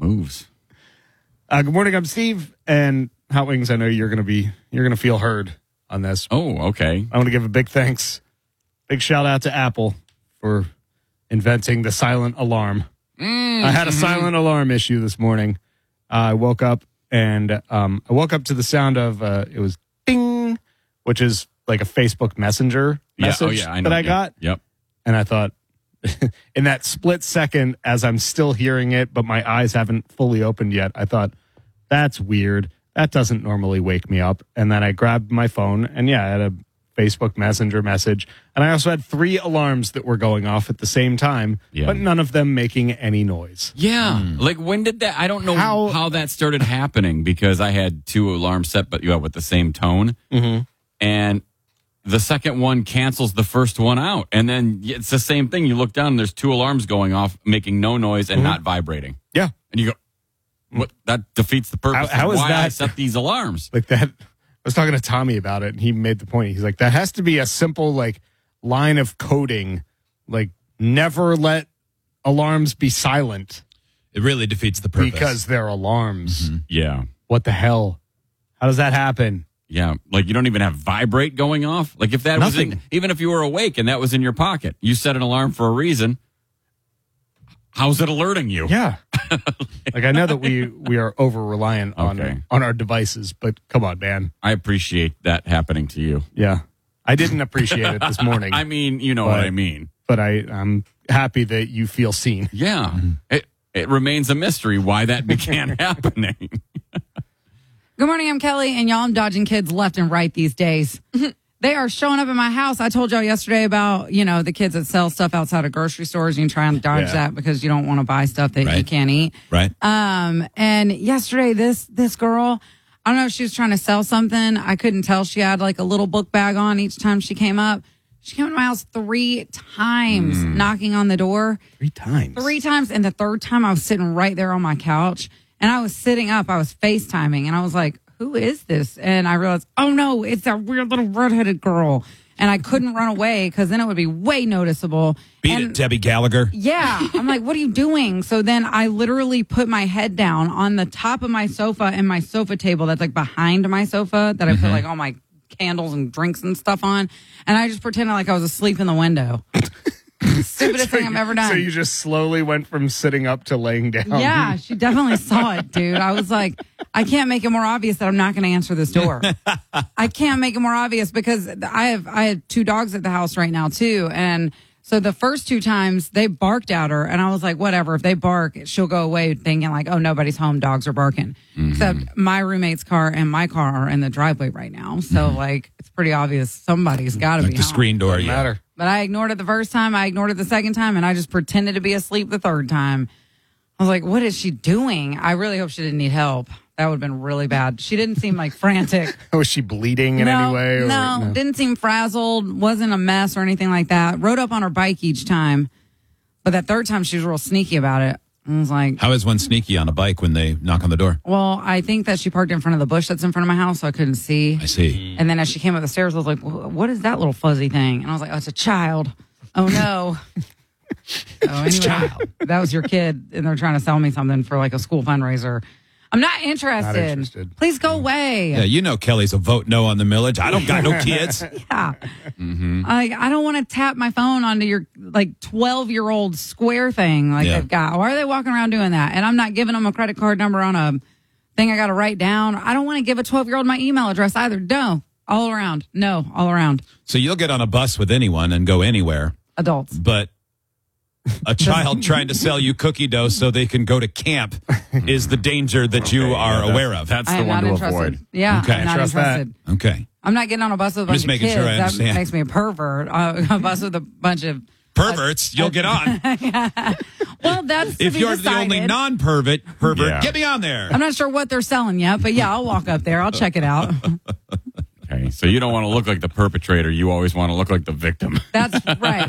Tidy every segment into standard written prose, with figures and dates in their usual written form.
moves. Good morning. I'm Steve, and Hot Wings. I know you're gonna feel heard on this. Oh, okay. I want to give a big thanks, big shout out to Apple for inventing the silent alarm. I had a silent alarm issue this morning. I woke up and I woke up to the sound of it was ding, which is like a Facebook Messenger message that I got. Yep. And I thought, in that split second, as I'm still hearing it, but my eyes haven't fully opened yet, I thought, that's weird. That doesn't normally wake me up. And then I grabbed my phone, and I had a Facebook Messenger message. And I also had 3 alarms that were going off at the same time, but none of them making any noise. Yeah. Like, when did that? I don't know how that started happening, because I had 2 alarms set, but with the same tone. Mm-hmm. And the second one cancels the first one out. And then it's the same thing. You look down and there's 2 alarms going off, making no noise and not vibrating. Yeah. And you go, what? That defeats the purpose How of is why that? I set these alarms. Like that. I was talking to Tommy about it, and he made the point. He's like, that has to be a simple line of coding, like never let alarms be silent. It really defeats the purpose. Because they're alarms. Mm-hmm. Yeah. What the hell? How does that happen? Yeah, like you don't even have vibrate going off. Like if that was even if you were awake and that was in your pocket, you set an alarm for a reason. How's it alerting you? Yeah, like I know that we are over reliant on our devices, but come on, man. I appreciate that happening to you. Yeah, I didn't appreciate it this morning. I mean, you know what I mean. But I'm happy that you feel seen. Yeah, it remains a mystery why that began happening. Good morning, I'm Kelly, and y'all, I'm dodging kids left and right these days. They are showing up in my house. I told y'all yesterday about, the kids that sell stuff outside of grocery stores. You can try and dodge that because you don't want to buy stuff that you can't eat. Right. And yesterday, this girl, I don't know if she was trying to sell something. I couldn't tell. She had like a little book bag on each time she came up. She came to my house 3 times, knocking on the door. 3 times? 3 times. And the third time, I was sitting right there on my couch. And I was sitting up, I was FaceTiming, and I was like, who is this? And I realized, oh no, it's that weird little redheaded girl. And I couldn't run away because then it would be way noticeable. Beat it, Debbie Gallagher. Yeah. I'm like, what are you doing? So then I literally put my head down on the top of my sofa and my sofa table that's like behind my sofa that I put like all my candles and drinks and stuff on. And I just pretended like I was asleep in the window. Stupidest thing I've ever done. So you just slowly went from sitting up to laying down. Yeah, she definitely saw it, dude. I was like, I can't make it more obvious that I'm not going to answer this door. I can't make it more obvious because I have 2 dogs at the house right now too, and so the first 2 times they barked at her, and I was like, whatever. If they bark, she'll go away thinking like, oh, nobody's home. Dogs are barking. Except my roommate's car and my car are in the driveway right now, so like it's pretty obvious somebody's got to be the home. screen door. Doesn't matter. But I ignored it the first time. I ignored it the second time, and I just pretended to be asleep the third time. I was like, what is she doing? I really hope she didn't need help. That would have been really bad. She didn't seem like frantic. Was she bleeding in any way? Or, no, didn't seem frazzled. Wasn't a mess or anything like that. Rode up on her bike each time. But that third time, she was real sneaky about it. I was like, how is one sneaky on a bike when they knock on the door? well, I think that she parked in front of the bush that's in front of my house, so I couldn't see. I see. And then as she came up the stairs, I was like, what is that little fuzzy thing? And I was like, oh, it's a child. Oh, no. Oh, anyway, that was your kid, and they're trying to sell me something for like a school fundraiser. I'm not interested. Please go away. Yeah, Kelly's a vote no on the millage. I don't got no kids. Yeah. I don't want to tap my phone onto your like 12-year-old square thing like they've got. Why are they walking around doing that? And I'm not giving them a credit card number on a thing I got to write down. I don't want to give a 12-year-old my email address either. No. All around. No. All around. So you'll get on a bus with anyone and go anywhere. Adults. But a child trying to sell you cookie dough so they can go to camp is the danger that you are aware of. That's I the am one not to interested. avoid. Yeah, Okay. I'm not Trust that. interested. Okay. I'm not getting on a bus with a bunch just of making kids. sure I That understand. makes me a pervert. A bus with a bunch of Perverts, you'll get on. well, that's If to be you're the only decided. non-pervert, get me on there. I'm not sure what they're selling yet, but yeah, I'll walk up there. I'll check it out. Okay, so you don't want to look like the perpetrator. You always want to look like the victim. That's right.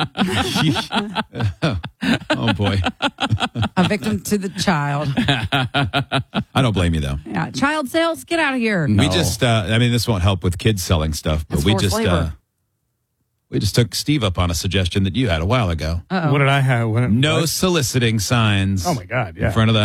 Oh, boy. A victim to the child. I don't blame you, though. Yeah, child sales, get out of here. We just, this won't help with kids selling stuff, but It's we forced just, labor. we just took Steve up on a suggestion that you had a while ago. Uh-oh. What did I have? No soliciting signs. Oh, my God, yeah. In front of the